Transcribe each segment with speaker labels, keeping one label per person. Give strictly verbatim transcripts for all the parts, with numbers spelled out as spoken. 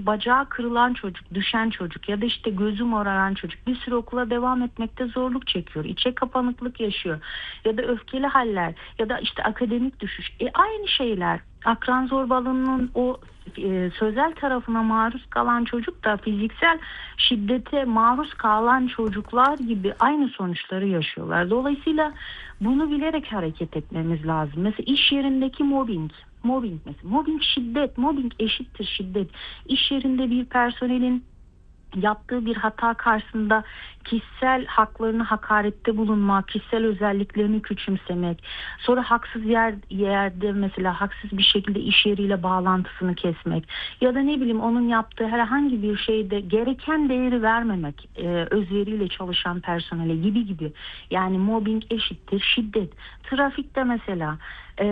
Speaker 1: bileyim bacağı kırılan çocuk, düşen çocuk ya da işte gözü moraran çocuk bir süre okula devam etmekte zorluk çekiyor. İçe kapanıklık yaşıyor ya da öfkeli haller ya da işte akademik düşüş. E aynı şeyler. Akran zorbalığının o e, sözel tarafına maruz kalan çocuk da fiziksel şiddete maruz kalan çocuklar gibi aynı sonuçları yaşıyorlar. Dolayısıyla bunu bilerek hareket etmemiz lazım. Mesela iş yerindeki mobbing. Mobbing mesela. Mobbing şiddet. Mobbing eşittir şiddet. İş yerinde bir personelin yaptığı bir hata karşısında kişisel haklarını hakarette bulunmak, kişisel özelliklerini küçümsemek, sonra haksız yer, yerde mesela haksız bir şekilde iş yeriyle bağlantısını kesmek ya da ne bileyim onun yaptığı herhangi bir şeyde gereken değeri vermemek, e, özveriyle çalışan personele gibi gibi. Yani mobbing eşittir şiddet. Trafikte mesela e,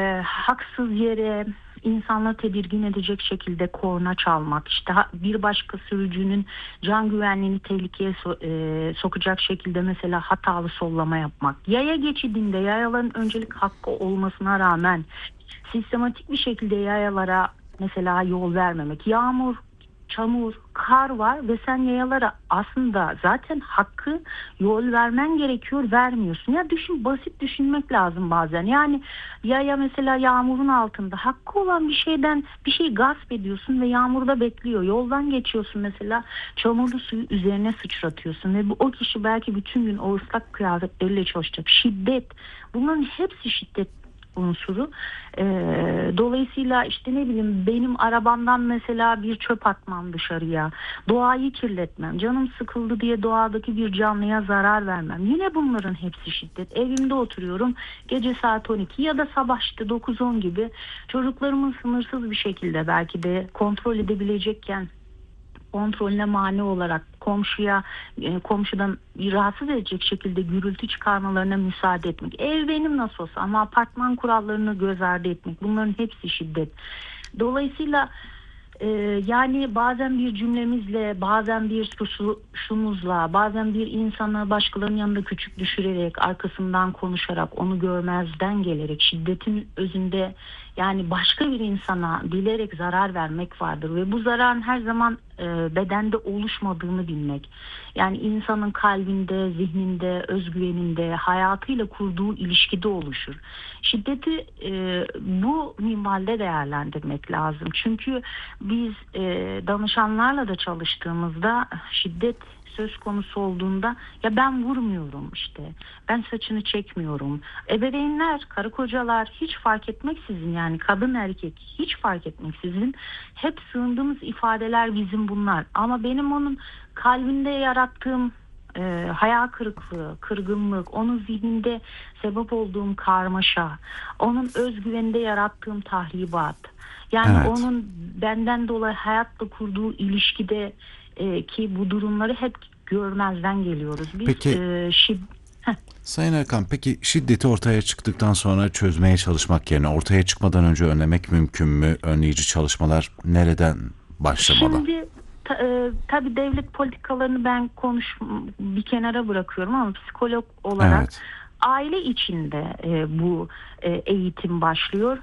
Speaker 1: haksız yere insanları tedirgin edecek şekilde korna çalmak, işte bir başka sürücünün can güvenliğini tehlikeye so- e, sokacak şekilde mesela hatalı sollama yapmak. Yaya geçidinde yayaların öncelik hakkı olmasına rağmen sistematik bir şekilde yayalara mesela yol vermemek. Yağmur, çamur, kar var ve sen yayalara aslında zaten hakkı yol vermen gerekiyor, vermiyorsun. Ya düşün, basit düşünmek lazım bazen. Yani yaya mesela yağmurun altında hakkı olan bir şeyden bir şey gasp ediyorsun ve yağmurda bekliyor. Yoldan geçiyorsun mesela, çamurlu suyu üzerine sıçratıyorsun ve bu o kişi belki bütün gün o ıslak kıyafetleriyle çalışacak. Şiddet. Bunların hepsi şiddet unsuru. Ee, dolayısıyla işte ne bileyim benim arabamdan mesela bir çöp atmam dışarıya, doğayı kirletmem, canım sıkıldı diye doğadaki bir canlıya zarar vermem. Yine bunların hepsi şiddet. Evimde oturuyorum gece saat on iki ya da sabah işte dokuz on gibi çocuklarımın sınırsız bir şekilde belki de kontrol edebilecekken kontrolüne mani olarak komşuya e, komşudan rahatsız edecek şekilde gürültü çıkarmalarına müsaade etmek. Ev benim nasıl olsa ama apartman kurallarını göz ardı etmek. Bunların hepsi şiddet. Dolayısıyla e, yani bazen bir cümlemizle, bazen bir suçumuzla, bazen bir insanı başkalarının yanında küçük düşürerek, arkasından konuşarak, onu görmezden gelerek şiddetin özünde yani başka bir insana bilerek zarar vermek vardır ve bu zararın her zaman e, bedende oluşmadığını bilmek. Yani insanın kalbinde, zihninde, özgüveninde, hayatıyla kurduğu ilişkide oluşur. Şiddeti e, bu minvalde değerlendirmek lazım. Çünkü biz e, danışanlarla da çalıştığımızda şiddet söz konusu olduğunda ya ben vurmuyorum işte, ben saçını çekmiyorum. Ebeveynler, karı kocalar hiç fark etmeksizin yani kadın erkek hiç fark etmeksizin hep sığındığımız ifadeler bizim bunlar. Ama benim onun kalbinde yarattığım e, hayal kırıklığı, kırgınlık, onun zihninde sebep olduğum karmaşa, onun özgüveninde yarattığım tahribat. Yani
Speaker 2: Evet.
Speaker 1: onun benden dolayı hayatla kurduğu ilişkide e, ki bu durumları hep görmezden geliyoruz. Biz
Speaker 2: Peki
Speaker 1: e, şid...
Speaker 2: Sayın Erkan, peki şiddeti ortaya çıktıktan sonra çözmeye çalışmak yerine ortaya çıkmadan önce önlemek mümkün mü? Önleyici çalışmalar nereden başlamalı?
Speaker 1: Şimdi ta, e, tabii devlet politikalarını ben konuş bir kenara bırakıyorum ama psikolog olarak
Speaker 2: Evet.
Speaker 1: aile içinde e, bu e, eğitim başlıyor.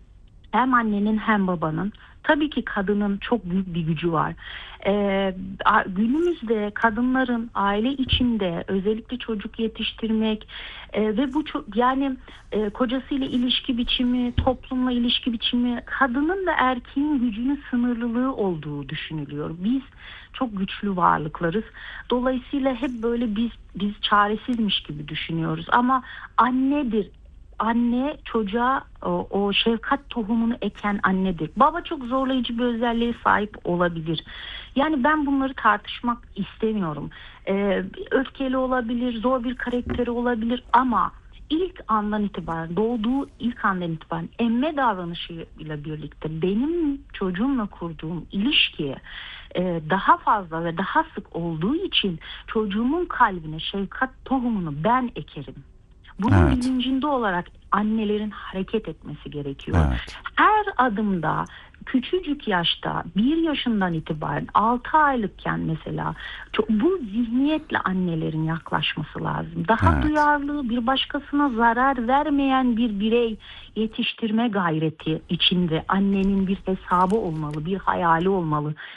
Speaker 1: Hem annenin hem babanın. Tabii ki kadının çok büyük bir gücü var. Ee, günümüzde kadınların aile içinde özellikle çocuk yetiştirmek e, ve bu çok yani e, kocasıyla ilişki biçimi, toplumla ilişki biçimi, kadının da erkeğin gücünün sınırlılığı olduğu düşünülüyor. Biz çok güçlü varlıklarız. Dolayısıyla hep böyle biz biz çaresizmiş gibi düşünüyoruz. Ama annedir. Anne çocuğa o, o şefkat tohumunu eken annedir. Baba çok zorlayıcı bir özelliğe sahip olabilir. Yani ben bunları tartışmak istemiyorum. Ee, öfkeli olabilir, zor bir karakteri olabilir ama ilk andan itibaren, doğduğu ilk andan itibaren emme davranışıyla birlikte benim çocuğumla kurduğum ilişkiye e, daha fazla ve daha sık olduğu için çocuğumun kalbine şefkat tohumunu ben ekerim. Bunun
Speaker 2: Evet.
Speaker 1: bilincinde olarak annelerin hareket etmesi gerekiyor.
Speaker 2: Evet.
Speaker 1: Her adımda küçücük yaşta bir yaşından itibaren altı aylıkken mesela çok, bu zihniyetle annelerin yaklaşması lazım. Daha
Speaker 2: Evet.
Speaker 1: duyarlı, bir başkasına zarar vermeyen bir birey yetiştirme gayreti içinde annenin bir hesabı olmalı, bir hayali olmalı.